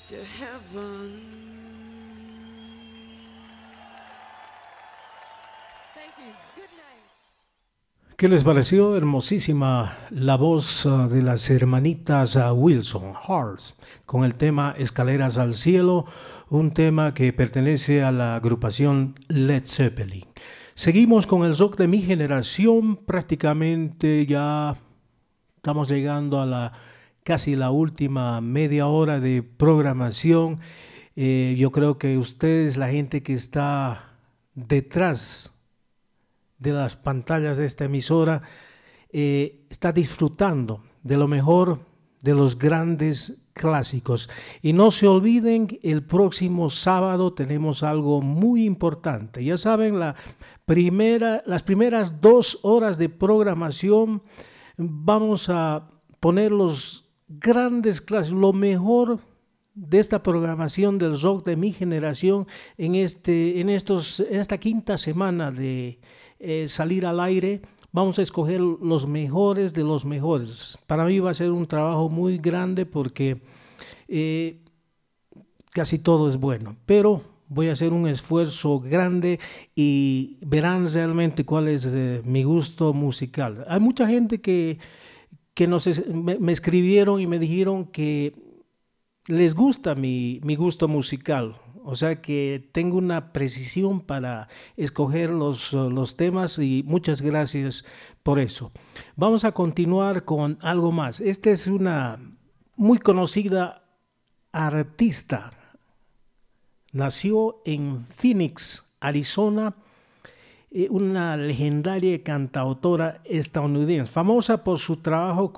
to heaven. Thank you. Good night. ¿Qué les pareció? Hermosísima la voz de las hermanitas Wilson, Hearts, con el tema Escaleras al Cielo, un tema que pertenece a la agrupación Led Zeppelin. Seguimos con el rock de mi generación, prácticamente ya estamos llegando a casi la última media hora de programación. Yo creo que ustedes, la gente que está detrás de las pantallas de esta emisora, está disfrutando de lo mejor de los grandes clásicos. Y no se olviden, el próximo sábado tenemos algo muy importante. Ya saben, las primeras 2 horas de programación vamos a poner los grandes clásicos, lo mejor de esta programación del rock de mi generación en esta quinta semana de salir al aire. Vamos a escoger los mejores de los mejores. Para mí va a ser un trabajo muy grande porque casi todo es bueno, pero voy a hacer un esfuerzo grande y verán realmente cuál es mi gusto musical. Hay mucha gente que me escribieron y me dijeron que les gusta mi gusto musical. O sea que tengo una precisión para escoger los temas y muchas gracias por eso. Vamos a continuar con algo más. Esta es una muy conocida artista. Nació en Phoenix, Arizona, una legendaria cantautora estadounidense, famosa por su trabajo